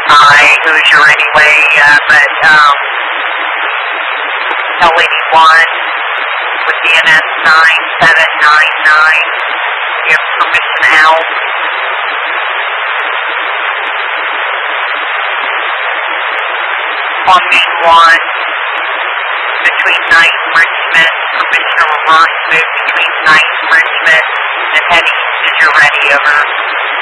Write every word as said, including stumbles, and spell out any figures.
Hi, who's your anyway? Uh, but um, L eighty-one with D N S nine seven nine nine. You have permission out. On main one, between ninth Richmond, permission to reverse move between ninth Richmond and heading as you're ready, over.